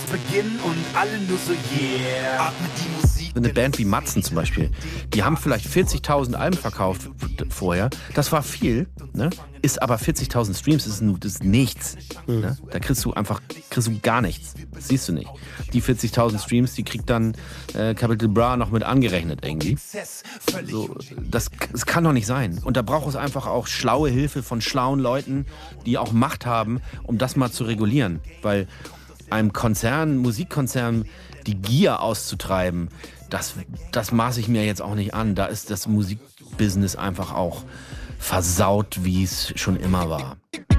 beginnen und alle nur so yeah. Atmet die Musik. Eine Band wie Matzen zum Beispiel, die haben vielleicht 40.000 Alben verkauft vorher. Das war viel, ne? Ist aber 40.000 Streams, das ist nichts. Ne? Da kriegst du gar nichts. Das siehst du nicht. Die 40.000 Streams, die kriegt dann Capital Bra noch mit angerechnet irgendwie. So, das kann doch nicht sein. Und da braucht es einfach auch schlaue Hilfe von schlauen Leuten, die auch Macht haben, um das mal zu regulieren. Weil einem Konzern, Musikkonzern, die Gier auszutreiben, das maße ich mir jetzt auch nicht an. Da ist das Musikbusiness einfach auch versaut, wie es schon immer war.